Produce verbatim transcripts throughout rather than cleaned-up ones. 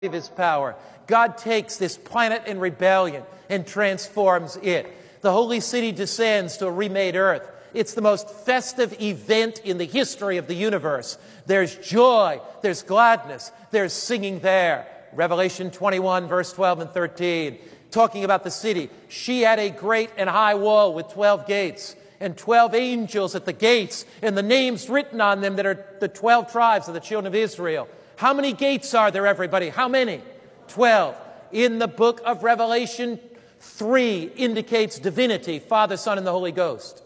of his power. God takes this planet in rebellion and transforms it. The holy city descends to a remade earth. It's the most festive event in the history of the universe. There's joy, there's gladness, there's singing there. Revelation twenty-one, verse twelve and thirteen, talking about the city. She had a great and high wall with twelve gates, and twelve angels at the gates, and the names written on them that are the twelve tribes of the children of Israel. How many gates are there, everybody? How many? Twelve. In the book of Revelation, three indicates divinity, Father, Son, and the Holy Ghost.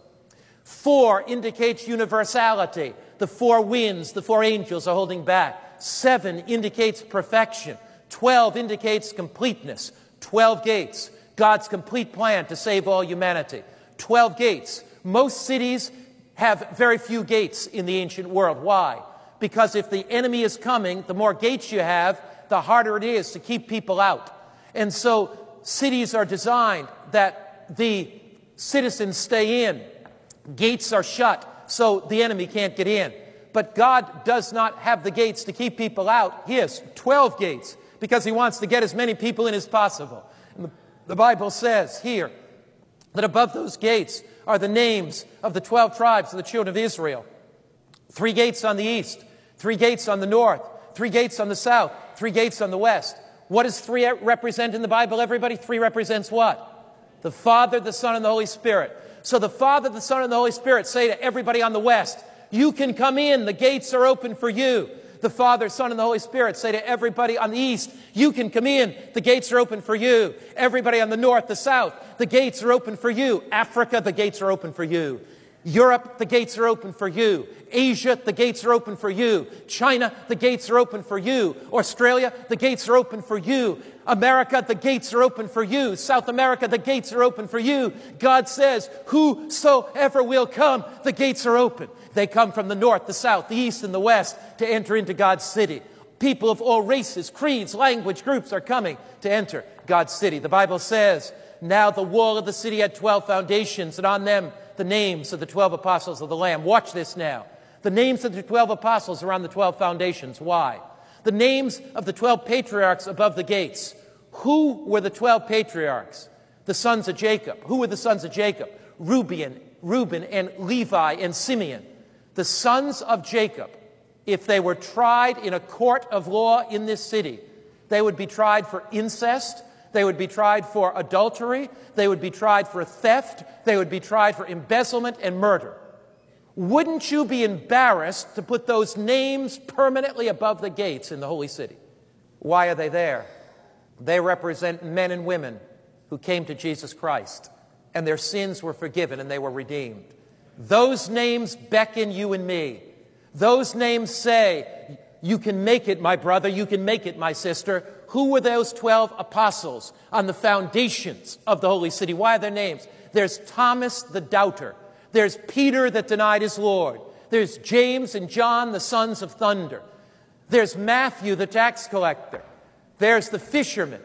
Four indicates universality. The four winds, the four angels are holding back. Seven indicates perfection. Twelve indicates completeness. Twelve gates, God's complete plan to save all humanity. Twelve gates. Most cities have very few gates in the ancient world. Why? Because if the enemy is coming, the more gates you have, the harder it is to keep people out. And so cities are designed that the citizens stay in. Gates are shut, so the enemy can't get in. But God does not have the gates to keep people out. He has twelve gates because he wants to get as many people in as possible. And the, the Bible says here that above those gates are the names of the twelve tribes of the children of Israel. Three gates on the east, three gates on the north, three gates on the south, three gates on the west. What does three represent in the Bible, everybody? Three represents what? The Father, the Son, and the Holy Spirit. So the Father, the Son, and the Holy Spirit say to everybody on the west, you can come in, the gates are open for you. The Father, Son, and the Holy Spirit say to everybody on the east, you can come in, the gates are open for you. Everybody on the north, the south, the gates are open for you. Africa, the gates are open for you. Europe, the gates are open for you. Asia, the gates are open for you. China, the gates are open for you. Australia, the gates are open for you. America, the gates are open for you. South America, the gates are open for you. God says, whosoever will come, the gates are open. They come from the north, the south, the east, and the west to enter into God's city. People of all races, creeds, language, groups are coming to enter God's city. The Bible says, now the wall of the city had twelve foundations, and on them the names of the twelve apostles of the Lamb. Watch this now. The names of the twelve apostles are on the twelve foundations. Why? The names of the twelve patriarchs above the gates. Who were the twelve patriarchs? The sons of Jacob. Who were the sons of Jacob? Reuben, Reuben and Levi and Simeon. The sons of Jacob, if they were tried in a court of law in this city, they would be tried for incest. They would be tried for adultery. They would be tried for theft. They would be tried for embezzlement and murder. Wouldn't you be embarrassed to put those names permanently above the gates in the holy city? Why are they there? They represent men and women who came to Jesus Christ, and their sins were forgiven and they were redeemed. Those names beckon you and me. Those names say, you can make it, my brother, you can make it, my sister. Who were those twelve apostles on the foundations of the holy city? Why are their names? There's Thomas the doubter. There's Peter that denied his Lord. There's James and John, the sons of thunder. There's Matthew, the tax collector. There's the fisherman.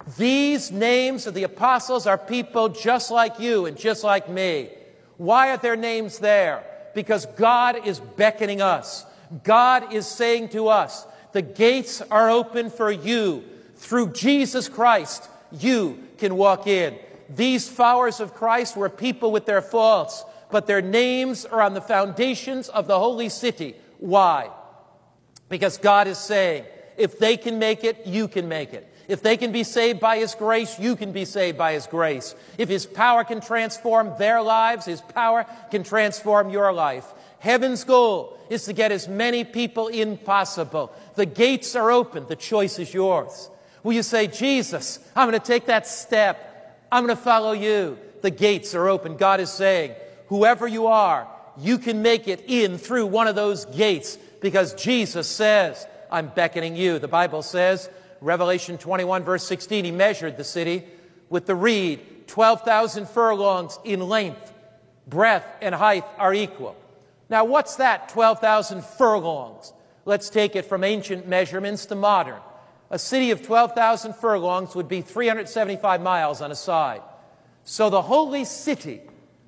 These names of the apostles are people just like you and just like me. Why are their names there? Because God is beckoning us. God is saying to us, the gates are open for you. Through Jesus Christ, you can walk in. These followers of Christ were people with their faults, but their names are on the foundations of the holy city. Why? Because God is saying, if they can make it, you can make it. If they can be saved by His grace, you can be saved by His grace. If His power can transform their lives, His power can transform your life. Heaven's goal is to get as many people in possible. The gates are open. The choice is yours. Will you say, Jesus, I'm going to take that step. I'm going to follow you. The gates are open. God is saying, whoever you are, you can make it in through one of those gates because Jesus says, I'm beckoning you. The Bible says, Revelation twenty-one, verse sixteen, He measured the city with the reed. twelve thousand furlongs in length, breadth, and height are equal. Now, what's that, twelve thousand furlongs? Let's take it from ancient measurements to modern. A city of twelve thousand furlongs would be three hundred seventy-five miles on a side. So the holy city,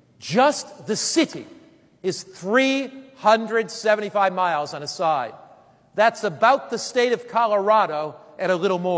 just the city, is three hundred seventy-five miles on a side. That's about the state of Colorado and a little more.